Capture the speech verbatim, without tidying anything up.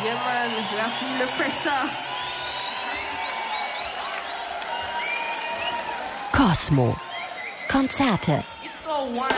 Yeah, man, we are feeling the pressure. Cosmo. Konzerte. It's so wild.